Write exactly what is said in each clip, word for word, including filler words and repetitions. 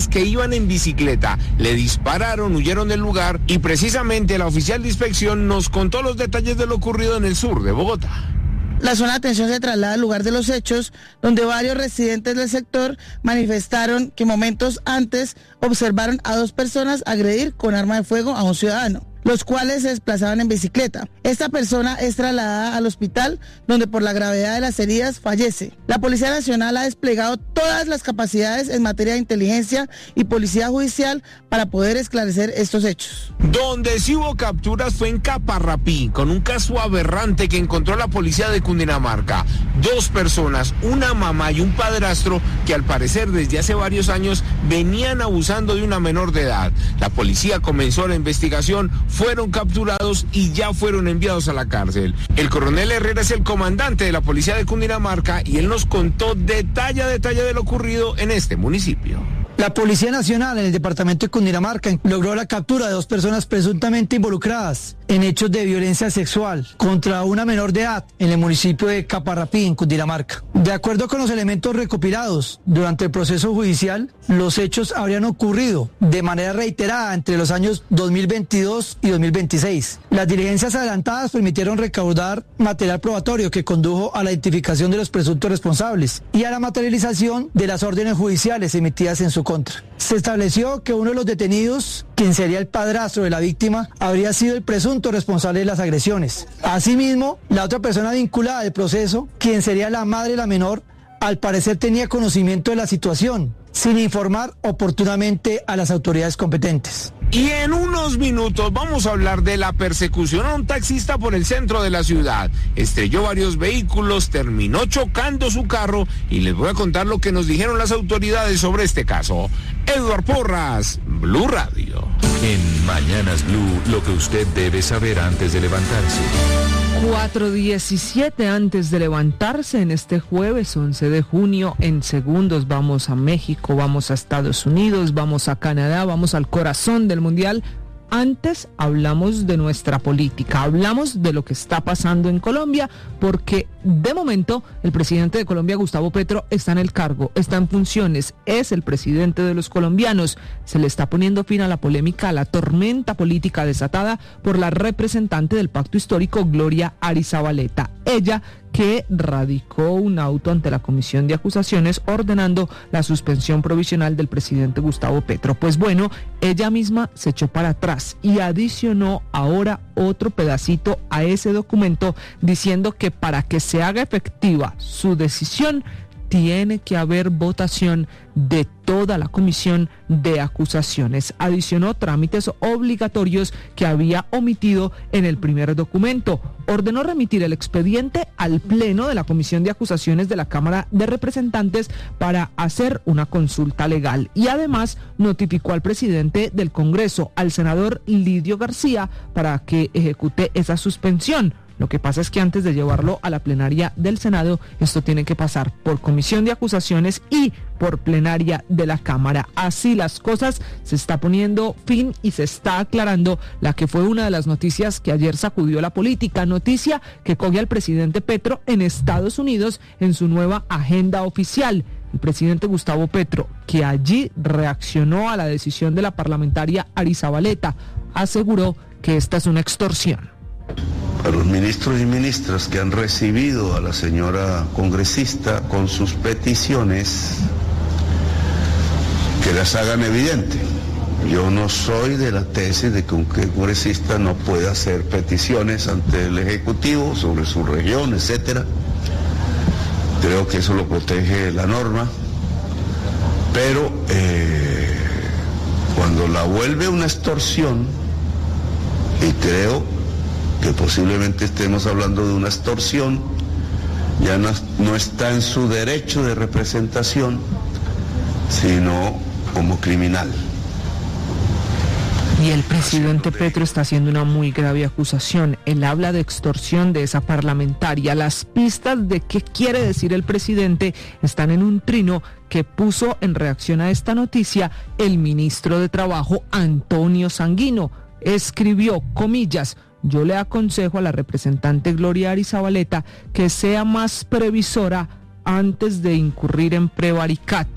que iban en bicicleta. Le dispararon, huyeron del lugar y precisamente la oficial de inspección nos contó los detalles de lo ocurrido en el sur de Bogotá. La zona de atención se traslada al lugar de los hechos, donde varios residentes del sector manifestaron que momentos antes observaron a dos personas agredir con arma de fuego a un ciudadano, los cuales se desplazaban en bicicleta. Esta persona es trasladada al hospital, donde por la gravedad de las heridas fallece. La Policía Nacional ha desplegado todas las capacidades en materia de inteligencia y policía judicial para poder esclarecer estos hechos. Donde sí hubo capturas fue en Caparrapí, con un caso aberrante que encontró la policía de Cundinamarca. Dos personas, una mamá y un padrastro, que al parecer desde hace varios años venían abusando de una menor de edad. La policía comenzó la investigación, fueron capturados y ya fueron enviados a la cárcel. El coronel Herrera es el comandante de la policía de Cundinamarca y él nos contó detalle a detalle de lo ocurrido en este municipio. La Policía Nacional en el departamento de Cundinamarca logró la captura de dos personas presuntamente involucradas en hechos de violencia sexual contra una menor de edad en el municipio de Caparrapí, en Cundinamarca. De acuerdo con los elementos recopilados durante el proceso judicial, los hechos habrían ocurrido de manera reiterada entre los años dos mil veintidós y dos mil veintiséis. Las diligencias adelantadas permitieron recaudar material probatorio que condujo a la identificación de los presuntos responsables y a la materialización de las órdenes judiciales emitidas en su contra. Se estableció que uno de los detenidos, quien sería el padrastro de la víctima, habría sido el presunto responsable de las agresiones. Asimismo, la otra persona vinculada al proceso, quien sería la madre de la menor, al parecer tenía conocimiento de la situación, sin informar oportunamente a las autoridades competentes. Y en unos minutos vamos a hablar de la persecución a un taxista por el centro de la ciudad. Estrelló varios vehículos, terminó chocando su carro y les voy a contar lo que nos dijeron las autoridades sobre este caso. Eduard Porras, Blue Radio. En Mañanas Blue, lo que usted debe saber antes de levantarse. cuatro diecisiete antes de levantarse en este jueves once de junio. En segundos vamos a México, vamos a Estados Unidos, vamos a Canadá, vamos al corazón del mundial. Antes hablamos de nuestra política, hablamos de lo que está pasando en Colombia, porque de momento el presidente de Colombia, Gustavo Petro, está en el cargo, está en funciones, es el presidente de los colombianos. Se le está poniendo fin a la polémica, a la tormenta política desatada por la representante del pacto histórico, Gloria Arizabaleta. Ella que radicó un auto ante la Comisión de Acusaciones ordenando la suspensión provisional del presidente Gustavo Petro. Pues bueno, ella misma se echó para atrás y adicionó ahora otro pedacito a ese documento diciendo que para que se haga efectiva su decisión tiene que haber votación de toda la comisión de acusaciones. Adicionó trámites obligatorios que había omitido en el primer documento. Ordenó remitir el expediente al Pleno de la Comisión de Acusaciones de la Cámara de Representantes para hacer una consulta legal. Y además notificó al presidente del Congreso, al senador Lidio García, para que ejecute esa suspensión. Lo que pasa es que antes de llevarlo a la plenaria del Senado, esto tiene que pasar por comisión de acusaciones y por plenaria de la Cámara. Así las cosas, se está poniendo fin y se está aclarando la que fue una de las noticias que ayer sacudió la política. Noticia que coge al presidente Petro en Estados Unidos en su nueva agenda oficial. El presidente Gustavo Petro, que allí reaccionó a la decisión de la parlamentaria Arizabaleta, aseguró que esta es una extorsión. A los ministros y ministras que han recibido a la señora congresista con sus peticiones, que las hagan evidente. Yo no soy de la tesis de que un congresista no pueda hacer peticiones ante el Ejecutivo sobre su región, etcétera. Creo que eso lo protege la norma, pero eh, cuando la vuelve una extorsión, y creo que posiblemente estemos hablando de una extorsión, ya no, no está en su derecho de representación, sino como criminal. Y el presidente Petro está haciendo una muy grave acusación. Él habla de extorsión de esa parlamentaria. Las pistas de qué quiere decir el presidente están en un trino que puso en reacción a esta noticia el ministro de Trabajo, Antonio Sanguino. Escribió, comillas: yo le aconsejo a la representante Gloria Arizabaleta que sea más previsora antes de incurrir en prevaricato.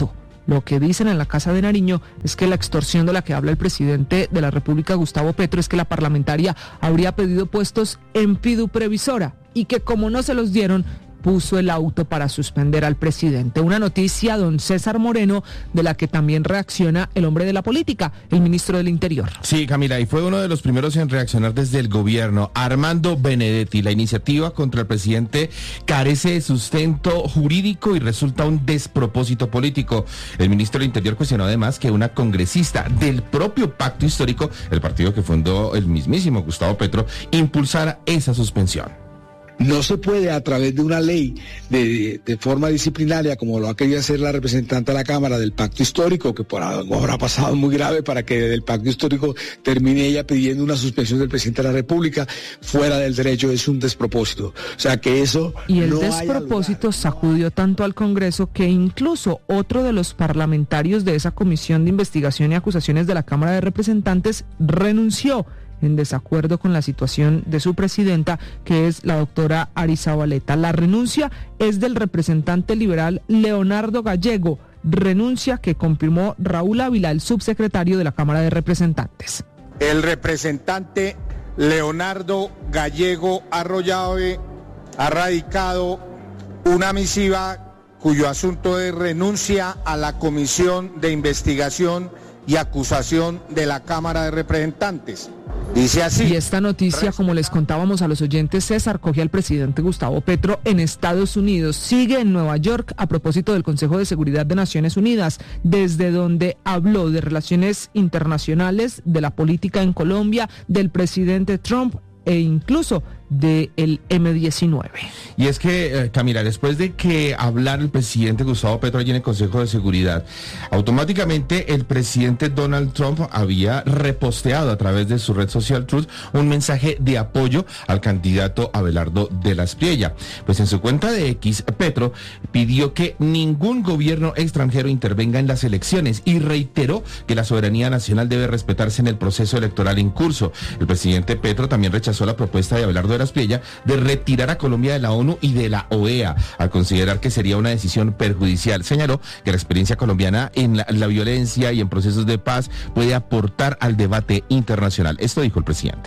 Lo que dicen en la Casa de Nariño es que la extorsión de la que habla el presidente de la República, Gustavo Petro, es que la parlamentaria habría pedido puestos en Fiduprevisora y que como no se los dieron, puso el auto para suspender al presidente. Una noticia, don César Moreno, de la que también reacciona el hombre de la política, el ministro del Interior. Sí, Camila, y fue uno de los primeros en reaccionar desde el gobierno. Armando Benedetti, la iniciativa contra el presidente carece de sustento jurídico y resulta un despropósito político. El ministro del Interior cuestionó además que una congresista del propio pacto histórico, el partido que fundó el mismísimo Gustavo Petro, impulsara esa suspensión. No se puede a través de una ley de, de forma disciplinaria, como lo ha querido hacer la representante de la Cámara del Pacto Histórico, que por algo habrá pasado muy grave para que del Pacto Histórico termine ella pidiendo una suspensión del presidente de la República fuera del derecho. Es un despropósito. O sea que eso Y el no despropósito sacudió tanto al Congreso que incluso otro de los parlamentarios de esa Comisión de Investigación y Acusaciones de la Cámara de Representantes renunció en desacuerdo con la situación de su presidenta, que es la doctora Ari Zabaleta. La renuncia es del representante liberal Leonardo Gallego, renuncia que confirmó Raúl Ávila, el subsecretario de la Cámara de Representantes. El representante Leonardo Gallego Arroyave ha radicado una misiva cuyo asunto es renuncia a la Comisión de Investigación y Acusación de la Cámara de Representantes. Dice así. Y esta noticia, como les contábamos a los oyentes, César, coge al presidente Gustavo Petro en Estados Unidos. Sigue en Nueva York a propósito del Consejo de Seguridad de Naciones Unidas, desde donde habló de relaciones internacionales, de la política en Colombia, del presidente Trump e incluso del eme diecinueve. Y es que, eh, Camila, después de que hablara el presidente Gustavo Petro allí en el Consejo de Seguridad, automáticamente el presidente Donald Trump había reposteado a través de su red social Truth un mensaje de apoyo al candidato Abelardo de la Espriella. Pues en su cuenta de X, Petro pidió que ningún gobierno extranjero intervenga en las elecciones y reiteró que la soberanía nacional debe respetarse en el proceso electoral en curso. El presidente Petro también rechazó la propuesta de Abelardo de la Espriella de retirar a Colombia de la ONU y de la O E A, al considerar que sería una decisión perjudicial. Señaló que la experiencia colombiana en la, la violencia y en procesos de paz puede aportar al debate internacional. Esto dijo el presidente.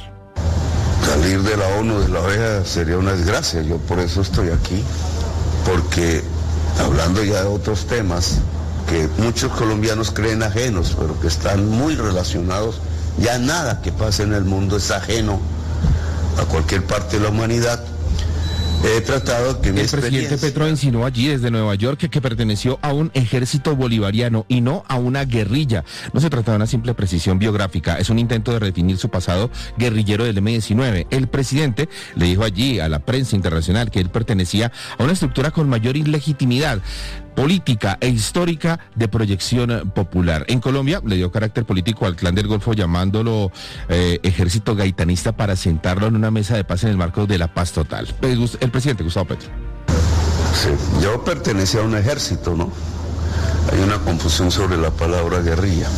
Salir de la ONU, de la O E A, sería una desgracia. Yo por eso estoy aquí, porque hablando ya de otros temas que muchos colombianos creen ajenos, pero que están muy relacionados, ya nada que pase en el mundo es ajeno a cualquier parte de la humanidad. He tratado que mi El presidente Petro insinuó allí desde Nueva York que, que perteneció a un ejército bolivariano y no a una guerrilla. No se trata de una simple precisión biográfica, es un intento de redefinir su pasado guerrillero del eme diecinueve. El presidente le dijo allí a la prensa internacional que él pertenecía a una estructura con mayor ilegitimidad política e histórica de proyección popular. En Colombia le dio carácter político al Clan del Golfo, llamándolo eh, ejército gaitanista, para sentarlo en una mesa de paz en el marco de la paz total. El presidente Gustavo Petro. Sí, yo pertenecía a un ejército, ¿no? Hay una confusión sobre la palabra guerrilla.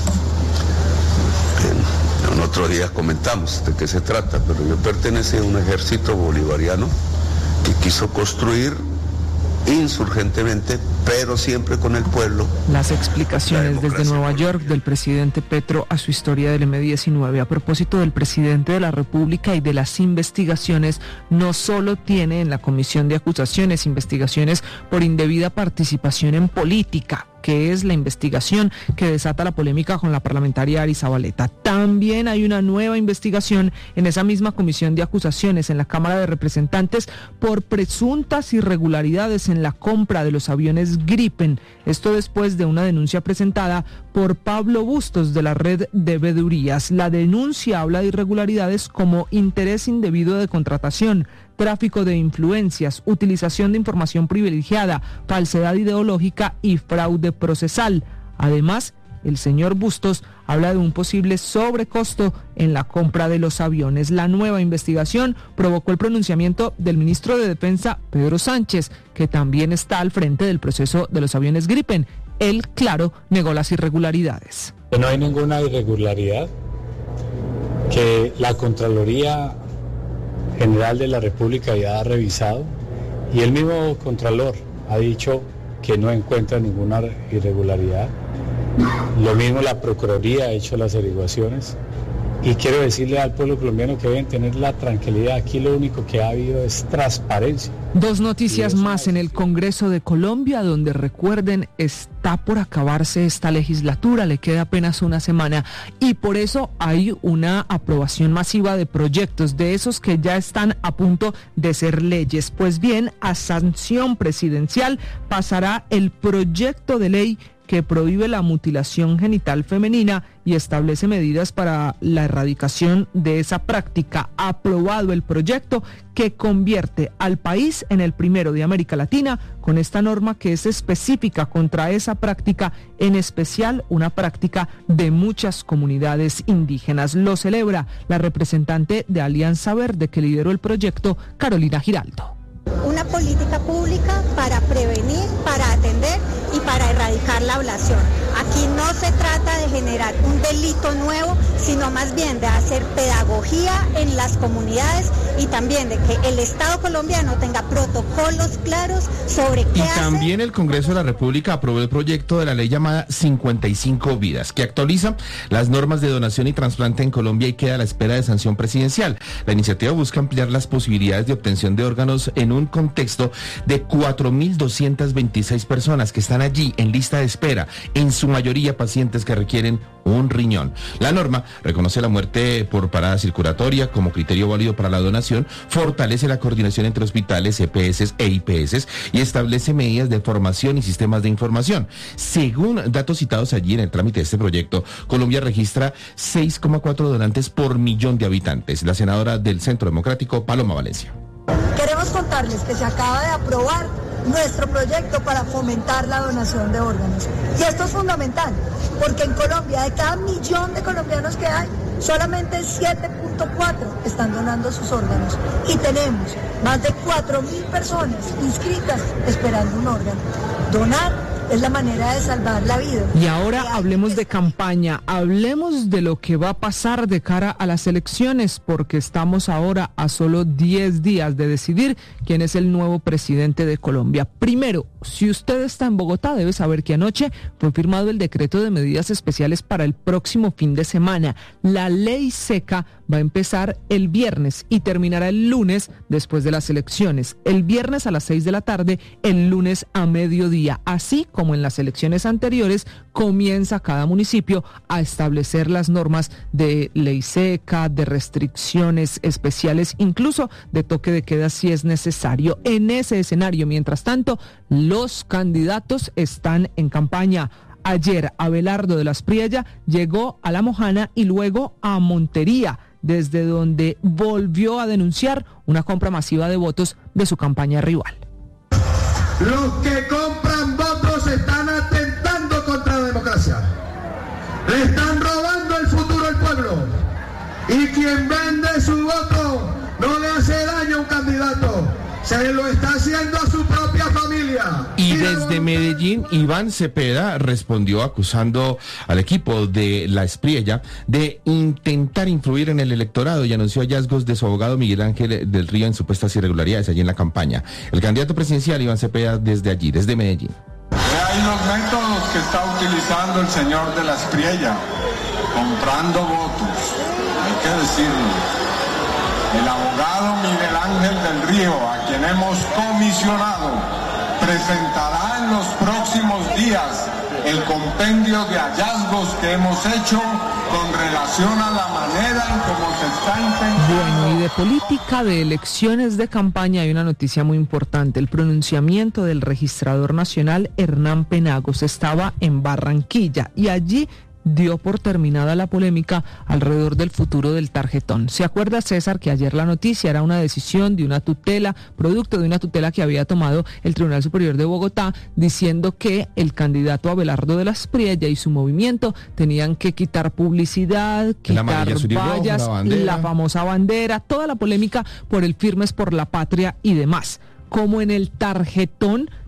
En, en otro día comentamos de qué se trata, pero yo pertenecía a un ejército bolivariano que quiso construir insurgentemente, pero siempre con el pueblo. Las explicaciones desde Nueva York del presidente Petro a su historia del eme diecinueve. A propósito del presidente de la República y de las investigaciones, no solo tiene en la Comisión de Acusaciones investigaciones por indebida participación en política, que es la investigación que desata la polémica con la parlamentaria Ari Zabaleta. También hay una nueva investigación en esa misma Comisión de Acusaciones en la Cámara de Representantes por presuntas irregularidades en la compra de los aviones Gripen. Esto después de una denuncia presentada por Pablo Bustos de la red de vedurías. La denuncia habla de irregularidades como interés indebido de contratación, tráfico de influencias, utilización de información privilegiada, falsedad ideológica y fraude procesal. Además, el señor Bustos habla de un posible sobrecosto en la compra de los aviones. La nueva investigación provocó el pronunciamiento del ministro de Defensa, Pedro Sánchez, que también está al frente del proceso de los aviones Gripen. Él, claro, negó las irregularidades. No hay ninguna irregularidad, que la Contraloría General de la República ya ha revisado y el mismo Contralor ha dicho que no encuentra ninguna irregularidad. Lo mismo la Procuraduría ha hecho las averiguaciones. Y quiero decirle al pueblo colombiano que deben tener la tranquilidad. Aquí lo único que ha habido es transparencia. Dos noticias más en el Congreso de Colombia, donde recuerden, está por acabarse esta legislatura, le queda apenas una semana y por eso hay una aprobación masiva de proyectos, de esos que ya están a punto de ser leyes. Pues bien, a sanción presidencial pasará el proyecto de ley que prohíbe la mutilación genital femenina y establece medidas para la erradicación de esa práctica. Aprobado el proyecto que convierte al país en el primero de América Latina con esta norma que es específica contra esa práctica, en especial una práctica de muchas comunidades indígenas. Lo celebra la representante de Alianza Verde que lideró el proyecto, Carolina Giraldo. Una política pública para prevenir, para atender y para erradicar la ablación. Aquí no se trata de generar un delito nuevo, sino más bien de hacer pedagogía en las comunidades y también de que el Estado colombiano tenga protocolos claros sobre qué Y hace. también el Congreso de la República aprobó el proyecto de la ley llamada cincuenta y cinco vidas, que actualiza las normas de donación y trasplante en Colombia y queda a la espera de sanción presidencial. La iniciativa busca ampliar las posibilidades de obtención de órganos en un contexto de cuatro mil doscientas veintiséis personas que están allí en lista de espera, en su mayoría pacientes que requieren un riñón. La norma reconoce la muerte por parada circulatoria como criterio válido para la donación, fortalece la coordinación entre hospitales, E P S e I P S y establece medidas de formación y sistemas de información. Según datos citados allí en el trámite de este proyecto, Colombia registra seis coma cuatro donantes por millón de habitantes. La senadora del Centro Democrático, Paloma Valencia. Queremos contarles que se acaba de aprobar nuestro proyecto para fomentar la donación de órganos. Y esto es fundamental, porque en Colombia, de cada millón de colombianos que hay, solamente siete punto cuatro están donando sus órganos. Y tenemos más de cuatro mil personas inscritas esperando un órgano. Donar es la manera de salvar la vida. Y ahora hablemos de campaña, hablemos de lo que va a pasar de cara a las elecciones, porque estamos ahora a solo diez días de decidir quién es el nuevo presidente de Colombia. Primero, si usted está en Bogotá, debe saber que anoche fue firmado el decreto de medidas especiales para el próximo fin de semana. La ley seca va a empezar el viernes y terminará el lunes después de las elecciones. El viernes a las seis de la tarde, el lunes a mediodía. Así como en las elecciones anteriores, comienza cada municipio a establecer las normas de ley seca, de restricciones especiales, incluso de toque de queda si es necesario. En ese escenario, mientras tanto, los candidatos están en campaña. Ayer, Abelardo de la Espriella llegó a La Mojana y luego a Montería, desde donde volvió a denunciar una compra masiva de votos de su campaña rival. Los que compran votos están atentando contra la democracia. Le están robando el futuro al pueblo. Y quien vende su voto no le hace daño a un candidato. Se lo está haciendo a su propia familia. Y desde Medellín, Iván Cepeda respondió acusando al equipo de La Espriella de intentar influir en el electorado y anunció hallazgos de su abogado Miguel Ángel del Río en supuestas irregularidades allí en la campaña. El candidato presidencial, Iván Cepeda, desde allí, desde Medellín. Hay los métodos que está utilizando el señor de La Espriella, comprando votos, hay que decirlo. El abogado Miguel Ángel del Río, a quien hemos comisionado, presentará en los próximos días el compendio de hallazgos que hemos hecho con relación a la manera en cómo se está intentando. Bueno, y de política de elecciones de campaña hay una noticia muy importante. El pronunciamiento del registrador nacional Hernán Penagos estaba en Barranquilla y allí dio por terminada la polémica alrededor del futuro del tarjetón. ¿Se acuerda, César, que ayer la noticia era una decisión de una tutela, producto de una tutela que había tomado el Tribunal Superior de Bogotá, diciendo que el candidato Abelardo de la Espriella y su movimiento tenían que quitar publicidad, quitar vallas, la, la famosa bandera, toda la polémica por el Firmes por la Patria y demás? Como en el tarjetón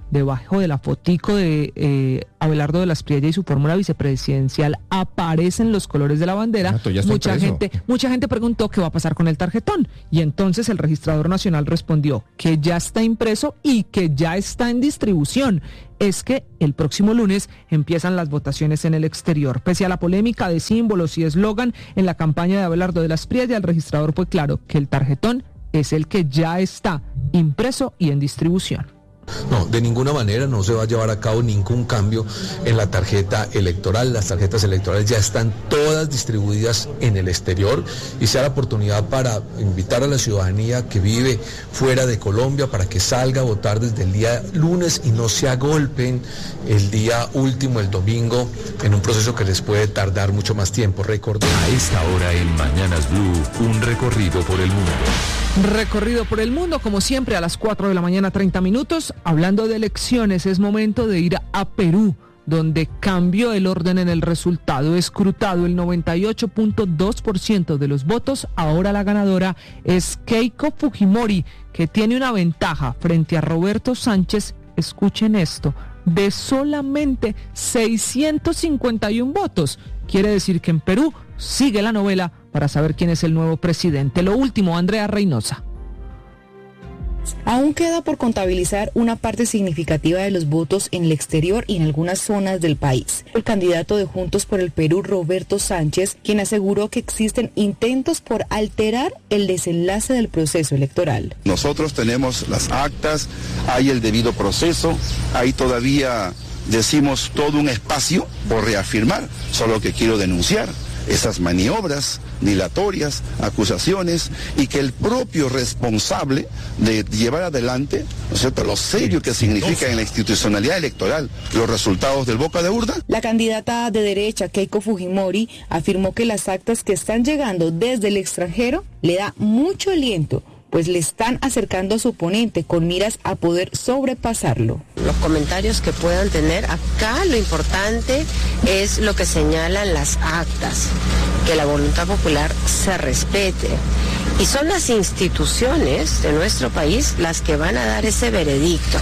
debajo de la fotico de eh, Abelardo de la Espriella y su fórmula vicepresidencial aparecen los colores de la bandera. Ah, mucha gente, mucha gente preguntó qué va a pasar con el tarjetón, y entonces el registrador nacional respondió que ya está impreso y que ya está en distribución. Es que el próximo lunes empiezan las votaciones en el exterior. Pese a la polémica de símbolos y eslogan en la campaña de Abelardo de la Espriella, el registrador fue claro que el tarjetón es el que ya está impreso y en distribución. No, de ninguna manera no se va a llevar a cabo ningún cambio en la tarjeta electoral. Las tarjetas electorales ya están todas distribuidas en el exterior y sea la oportunidad para invitar a la ciudadanía que vive fuera de Colombia para que salga a votar desde el día lunes y no se agolpen el día último, el domingo, en un proceso que les puede tardar mucho más tiempo. Recordemos. A esta hora en Mañanas Blue, un recorrido por el mundo. Recorrido por el mundo, como siempre, a las cuatro de la mañana, treinta minutos. Hablando de elecciones, es momento de ir a Perú, donde cambió el orden en el resultado. Escrutado el noventa y ocho punto dos por ciento de los votos, ahora la ganadora es Keiko Fujimori, que tiene una ventaja frente a Roberto Sánchez, escuchen esto, de solamente seiscientos cincuenta y uno votos. Quiere decir que en Perú sigue la novela para saber quién es el nuevo presidente. Lo último, Andrea Reynosa. Aún queda por contabilizar una parte significativa de los votos en el exterior y en algunas zonas del país. El candidato de Juntos por el Perú, Roberto Sánchez, quien aseguró que existen intentos por alterar el desenlace del proceso electoral. Nosotros tenemos las actas, hay el debido proceso, hay todavía, decimos, todo un espacio por reafirmar, solo que quiero denunciar esas maniobras dilatorias, acusaciones, y que el propio responsable de llevar adelante, ¿no es cierto?, lo serio que significa en la institucionalidad electoral los resultados del boca de urna. La candidata de derecha, Keiko Fujimori, afirmó que las actas que están llegando desde el extranjero le da mucho aliento, pues le están acercando a su oponente con miras a poder sobrepasarlo. Los comentarios que puedan tener acá, lo importante es lo que señalan las actas, que la voluntad popular se respete. Y son las instituciones de nuestro país las que van a dar ese veredicto.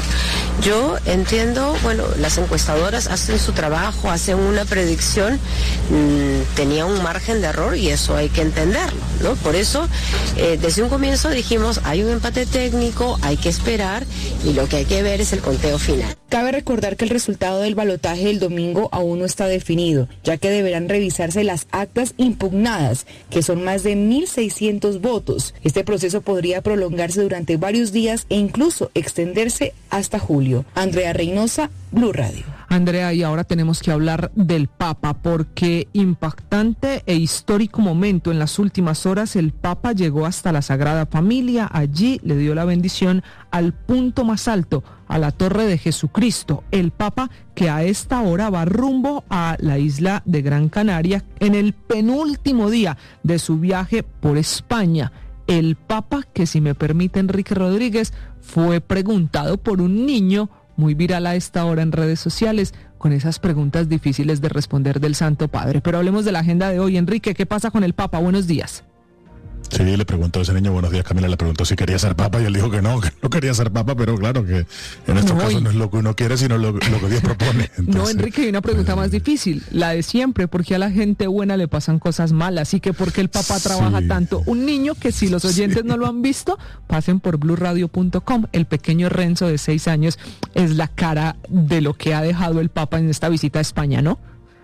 Yo entiendo, bueno, las encuestadoras hacen su trabajo, hacen una predicción, mmm, tenía un margen de error y eso hay que entenderlo, ¿no? Por eso, eh, desde un comienzo dijimos, hay un empate técnico, hay que esperar y lo que hay que ver es el conteo final. Cabe recordar que el resultado del balotaje del domingo aún no está definido, ya que deberán revisarse las actas impugnadas, que son más de mil seiscientos votos. Este proceso podría prolongarse durante varios días e incluso extenderse hasta julio. Andrea Reynosa, Blue Radio. Andrea, y ahora tenemos que hablar del Papa, porque impactante e histórico momento. En las últimas horas el Papa llegó hasta la Sagrada Familia, allí le dio la bendición al punto más alto, a la Torre de Jesucristo. El Papa, que a esta hora va rumbo a la isla de Gran Canaria en el penúltimo día de su viaje por España. El Papa, que si me permite Enrique Rodríguez, fue preguntado por un niño muy viral a esta hora en redes sociales, con esas preguntas difíciles de responder del Santo Padre. Pero hablemos de la agenda de hoy. Enrique, ¿qué pasa con el Papa? Buenos días. Sí, le preguntó a ese niño, buenos días, Camila, le preguntó si quería ser papa y él dijo que no, que no quería ser papa, pero claro que en estos no, casos y... no es lo que uno quiere, sino lo, lo que Dios propone. Entonces, no, Enrique, hay una pregunta eh... más difícil, la de siempre, ¿por qué a la gente buena le pasan cosas malas? Así que ¿por qué el Papa trabaja sí. tanto? Un niño que, si los oyentes sí. no lo han visto, pasen por blue radio punto com. El pequeño Renzo de seis años es la cara de lo que ha dejado el Papa en esta visita a España, ¿no?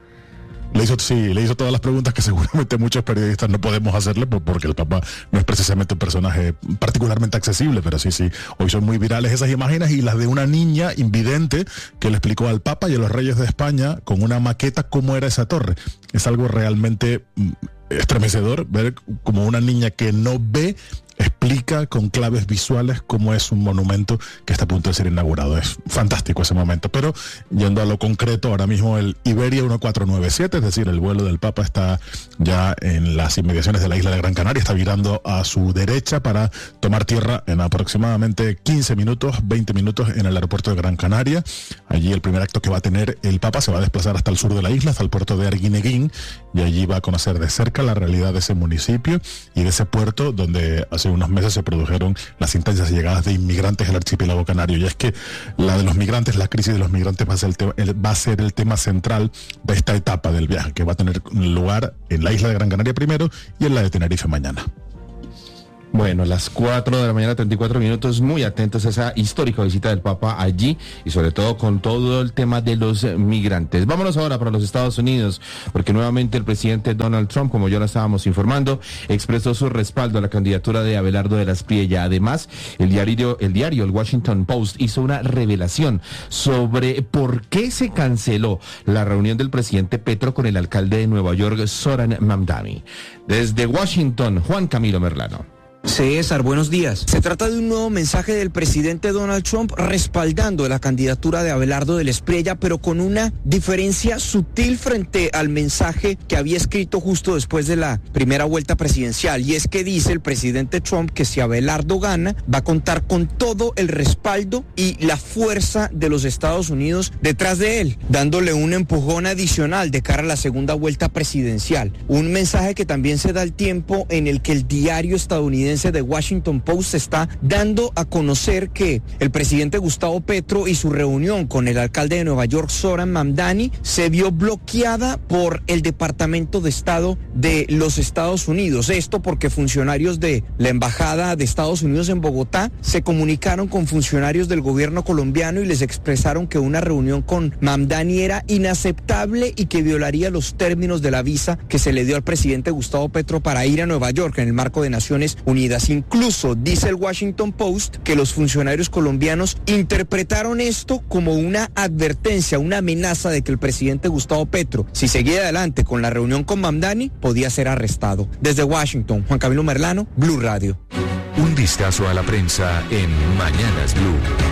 Le hizo, sí, le hizo todas las preguntas que seguramente muchos periodistas no podemos hacerle, porque el Papa no es precisamente un personaje particularmente accesible, pero sí, sí, hoy son muy virales esas imágenes y las de una niña invidente que le explicó al Papa y a los reyes de España con una maqueta cómo era esa torre. Es algo realmente estremecedor ver como una niña que no ve explica con claves visuales cómo es un monumento que está a punto de ser inaugurado. Es fantástico ese momento, pero yendo a lo concreto, ahora mismo el Iberia catorce noventa y siete, es decir, el vuelo del Papa está ya en las inmediaciones de la isla de Gran Canaria, está virando a su derecha para tomar tierra en aproximadamente quince minutos, veinte minutos en el aeropuerto de Gran Canaria. Allí el primer acto que va a tener el Papa se va a desplazar hasta el sur de la isla, hasta el puerto de Arguineguín, y allí va a conocer de cerca la realidad de ese municipio y de ese puerto donde hace unos meses se produjeron las intensas llegadas de inmigrantes al archipiélago canario. Y es que la de los migrantes, la crisis de los migrantes va a ser el, tema, el, va a ser el tema central de esta etapa del viaje, que va a tener lugar en la isla de Gran Canaria primero y en la de Tenerife mañana. Bueno, a las cuatro de la mañana, treinta y cuatro minutos, muy atentos a esa histórica visita del Papa allí y sobre todo con todo el tema de los migrantes. Vámonos ahora para los Estados Unidos, porque nuevamente el presidente Donald Trump, como ya lo estábamos informando, expresó su respaldo a la candidatura de Abelardo de la Espriella. Además, el diario, el diario, el Washington Post, hizo una revelación sobre por qué se canceló la reunión del presidente Petro con el alcalde de Nueva York, Zoran Mamdani. Desde Washington, Juan Camilo Merlano. César, buenos días. Se trata de un nuevo mensaje del presidente Donald Trump respaldando la candidatura de Abelardo de la Espriella, pero con una diferencia sutil frente al mensaje que había escrito justo después de la primera vuelta presidencial. Y es que dice el presidente Trump que si Abelardo gana, va a contar con todo el respaldo y la fuerza de los Estados Unidos detrás de él, dándole un empujón adicional de cara a la segunda vuelta presidencial. Un mensaje que también se da al tiempo en el que el diario estadounidense de Washington Post está dando a conocer que el presidente Gustavo Petro y su reunión con el alcalde de Nueva York, Zoran Mamdani, se vio bloqueada por el Departamento de Estado de los Estados Unidos. Esto porque funcionarios de la Embajada de Estados Unidos en Bogotá se comunicaron con funcionarios del gobierno colombiano y les expresaron que una reunión con Mamdani era inaceptable y que violaría los términos de la visa que se le dio al presidente Gustavo Petro para ir a Nueva York en el marco de Naciones Unidas. Incluso dice el Washington Post que los funcionarios colombianos interpretaron esto como una advertencia, una amenaza de que el presidente Gustavo Petro, si seguía adelante con la reunión con Mamdani, podía ser arrestado. Desde Washington, Juan Camilo Merlano, Blue Radio. Un vistazo a la prensa en Mañanas Blue.